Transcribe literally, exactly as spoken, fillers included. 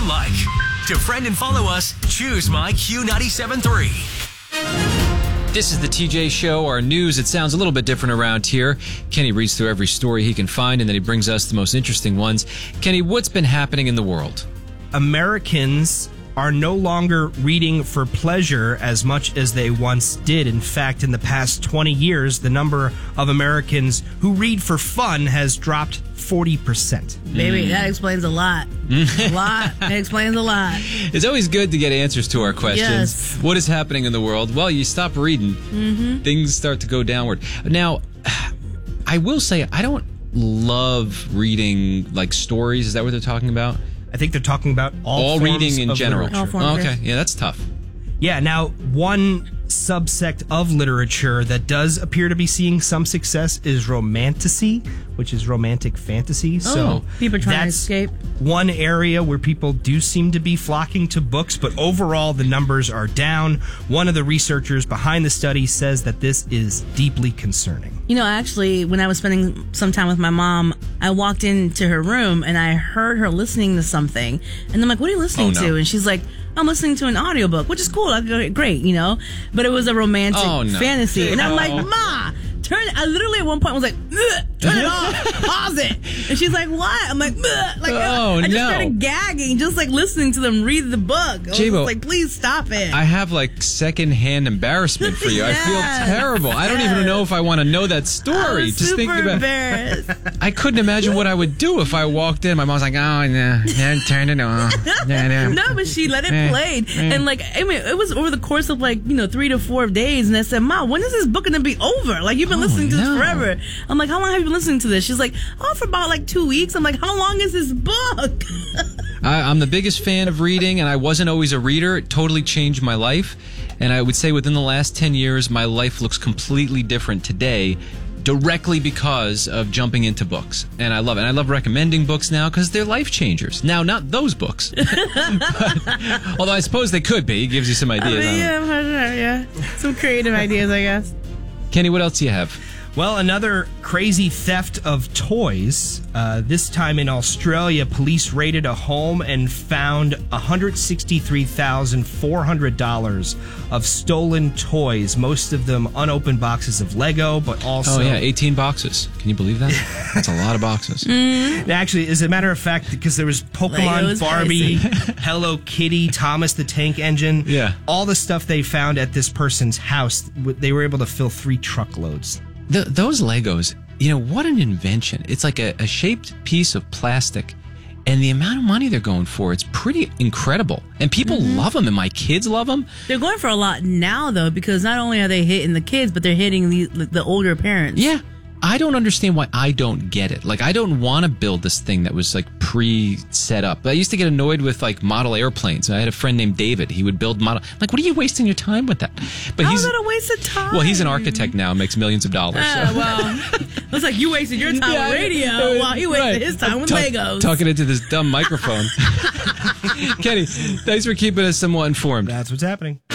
sound like. To friend and follow us, choose My Q ninety-seven point three. This is the T J Show, our news. It sounds a little bit different around here. Kenny reads through every story he can find, and then he brings us the most interesting ones. Kenny, what's been happening in the world? Americans are no longer reading for pleasure as much as they once did. In fact, in the past twenty years, the number of Americans who read for fun has dropped forty percent. Baby, mm. that explains a lot. a lot. It explains a lot. It's always good to get answers to our questions. Yes. What is happening in the world? Well, you stop reading, mm-hmm. things start to go downward. Now, I will say, I don't love reading, like, stories. Is that what they're talking about? I think they're talking about all, all forms reading in of general. literature. Oh, okay, yeah, that's tough. Yeah, now, one subsect of literature that does appear to be seeing some success is romantasy, which is romantic fantasy. Oh, so people trying to that's escape. One area where people do seem to be flocking to books, but overall the numbers are down. One of the researchers behind the study says that this is deeply concerning. You know, actually, when I was spending some time with my mom, I walked into her room and I heard her listening to something. And I'm like, what are you listening oh, no. to? And she's like, I'm listening to an audiobook, which is cool. I go, great, you know. But it was a romantic oh, no. fantasy. And I'm oh. like, Ma, turn it. I literally at one point was like, turn it off, pause it. And she's like, what? I'm like, like oh, I just no. started gagging, just like listening to them read the book. I was J-Bo, like, please stop it. I have like secondhand embarrassment for you. Yes. I feel terrible. I don't even know if I want to know that story. I was just super thinking about embarrassed. I couldn't imagine what I would do if I walked in. My mom's like, oh, no, no turn it on. No, no. No, but she let it play. And like, I mean, it was over the course of like, you know, three to four days. And I said, Ma, when is this book going to be over? Like, you've been Oh, listening to no. this forever. I'm like, how long have you been listening to this? She's like, oh, for about like two weeks. I'm like, how long is this book? I, I'm the biggest fan of reading, and I wasn't always a reader. It totally changed my life. And I would say within the last ten years, my life looks completely different today, directly because of jumping into books. And I love it. And I love recommending books now because they're life changers. Now, not those books. but, although I suppose they could be. It gives you some ideas. I mean, yeah, for sure, yeah. Some creative ideas, I guess. Kenny, what else do you have? Well, another crazy theft of toys. Uh, this time in Australia, police raided a home and found one hundred sixty-three thousand four hundred dollars of stolen toys, most of them unopened boxes of Lego, but also... Oh, yeah, eighteen boxes. Can you believe that? That's a lot of boxes. Mm. Actually, as a matter of fact, because there was Pokemon, Lego's Barbie, Hello Kitty, Thomas the Tank Engine, yeah. all the stuff they found at this person's house, they were able to fill three truckloads. The, those Legos, you know, what an invention. It's like a, a shaped piece of plastic, and the amount of money they're going for, it's pretty incredible. And people mm-hmm. love them, and my kids love them. They're going for a lot now, though, because not only are they hitting the kids, but they're hitting the, the older parents. Yeah. I don't understand why I don't get it. Like, I don't want to build this thing that was, like, pre-set up. I used to get annoyed with, like, model airplanes. I had a friend named David. He would build model... Like, what are you wasting your time with that? But How he's is that a waste of time? Well, he's an architect now and makes millions of dollars. Uh, so. Well, looks like you wasted your time Yeah, with radio while he wasted right. his time with Talk, Legos. Talking into this dumb microphone. Kenny, thanks for keeping us somewhat informed. That's what's happening.